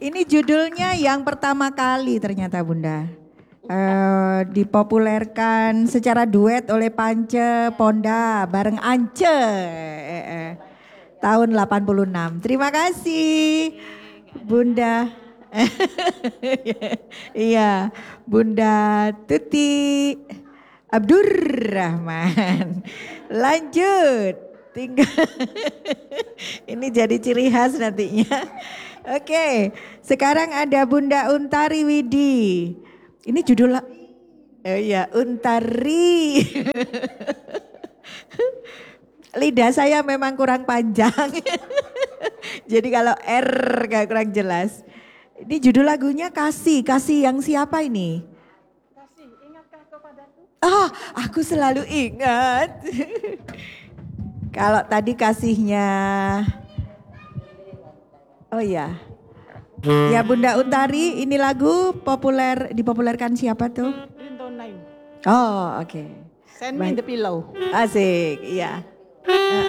Ini judulnya yang pertama kali ternyata Bunda. Dipopulerkan secara duet oleh Pance Ponda bareng Ance tahun 86. Terima kasih Bunda. Iya, Bunda Tuti Abdurrahman. Lanjut. Tinggal ini jadi ciri khas nantinya. Oke, sekarang ada Bunda Untari Widi. Ini judul ya Untari. Lidah saya memang kurang panjang. Jadi kalau R gak kurang jelas. Ini judul lagunya Kasih yang siapa ini? Kasih, ingatkah kepadaku? Oh, aku selalu ingat. Kalau tadi kasihnya, oh ya, ya Bunda Untari, ini lagu dipopulerkan siapa tuh? Rinto Naim. Oh, oke. Send me the pillow. Asik, iya.